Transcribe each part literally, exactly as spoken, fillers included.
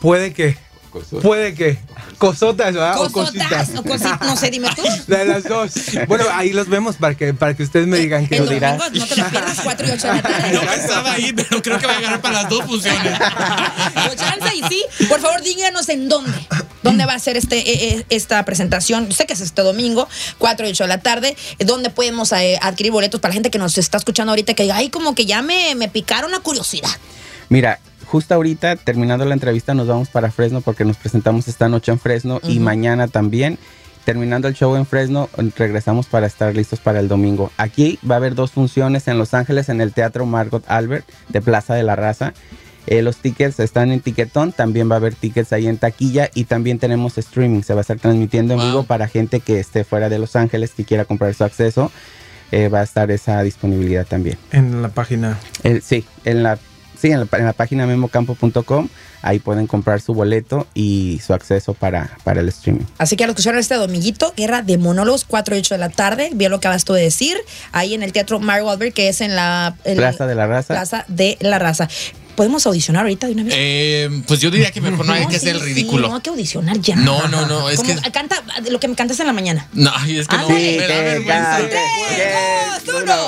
puede que, puede que, cosotas, ¿verdad? Cosotas, o cositas. o cositas, no sé, dime tú. De las dos. Bueno, ahí los vemos para que, para que ustedes me digan qué El lo dirán. domingo no te lo pierdas, cuatro y ocho de la tarde. No pensaba ahí, pero creo que va a ganar para las dos funciones. O chance y sí, por favor díganos en dónde. ¿Dónde va a ser este, eh, esta presentación? Sé que es este domingo, cuatro y ocho de la tarde. ¿Dónde podemos eh, adquirir boletos para la gente que nos está escuchando ahorita? Que diga, ay, como que ya me, me picaron la curiosidad. Mira, justo ahorita, terminando la entrevista, nos vamos para Fresno porque nos presentamos esta noche en Fresno uh-huh. y mañana también. Terminando el show en Fresno, regresamos para estar listos para el domingo. Aquí va a haber dos funciones en Los Ángeles, en el Teatro Margot Albert de Plaza de la Raza. Eh, los tickets están en Tiquetón, también va a haber tickets ahí en taquilla y también tenemos streaming. Se va a estar transmitiendo en wow. vivo para gente que esté fuera de Los Ángeles, que quiera comprar su acceso. Eh, va a estar esa disponibilidad también. En la página. Eh, sí, en la Sí, en la, en la página memocampo punto com, ahí pueden comprar su boleto y su acceso para, para el streaming. Así que al escuchar este dominguito, Guerra de Monólogos, cuatro y ocho de la tarde, bien lo que acabas tú de decir, ahí en el Teatro Margot Albert, que es en la... El, Plaza de la Raza. Plaza de la Raza. ¿Podemos audicionar ahorita de una vez? Eh, pues yo diría que mejor no hay no, que sí, hacer el ridículo. Sí, no hay que audicionar ya. No, no, no. Es Como que... Canta lo que me cantas en la mañana. No, es que ah, no. Sí, me da vergüenza. Tres, dos, uno.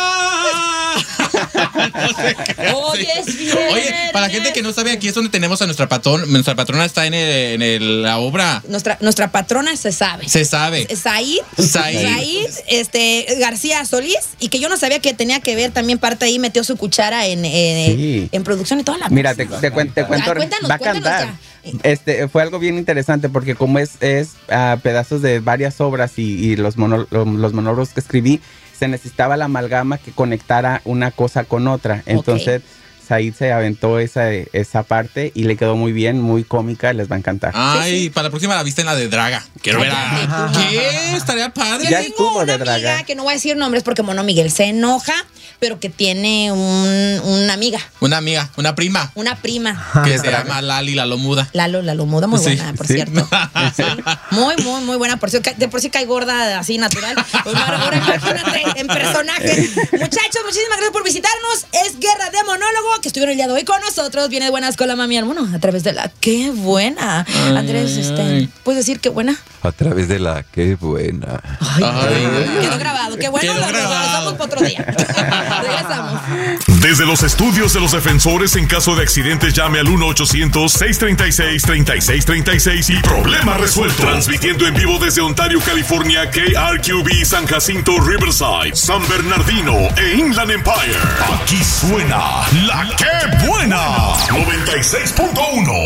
No sé qué Hoy es viernes. Oye, para la gente que no sabe, aquí es donde tenemos a nuestra patrón. Nuestra patrona está en, el, en el, la obra. Nuestra, nuestra patrona se sabe. Se sabe. Said, Said. Said este, García Solís. Y que yo no sabía que tenía que ver también parte ahí, metió su cuchara en, en, sí. en producción y toda la Mira, te, te, cuen, te cuento, ah, cuéntanos, va a cantar. Ya. Este, fue algo bien interesante porque como es, es uh, pedazos de varias obras y, y los, mono, los monólogos que escribí, se necesitaba la amalgama que conectara una cosa con otra. Entonces, okay. Said se aventó esa, esa parte y le quedó muy bien, muy cómica, les va a encantar. Ay, sí, sí. Para la próxima la vista en la de Draga. Quiero ver a... ¿Qué? Estaría padre. Ya estuvo de Draga. Amiga, que no voy a decir nombres porque Mono Miguel se enoja, pero que tiene un, una amiga. Una amiga, una prima. Una prima. Que se llama Lali Lalo Muda. Lalo Lalo Muda, muy buena, sí, por sí. cierto. Sí. Muy, muy, muy buena. Por cierto, de por sí cae gorda así natural. Pues ahora, ahora imagínate en personaje. Muchachos, muchísimas gracias por visitarnos. Es Guerra de Monólogo, que estuvieron el día de hoy con nosotros. Viene de buenas con la mami Bueno, a través de la qué buena. Ay. Andrés, este, ¿puedes decir qué buena? A través de la qué buena. Ay, Ay. Quedó grabado. Qué bueno, lo regresamos para otro día. Regresamos. Desde los estudios de los defensores, en caso de accidentes, llame al uno ochocientos, seiscientos treinta y seis, treinta y seis treinta y seis y problema resuelto. Transmitiendo en vivo desde Ontario, California, K R Q B, San Jacinto, Riverside, San Bernardino e Inland Empire. Aquí suena la qué buena. noventa y seis punto uno.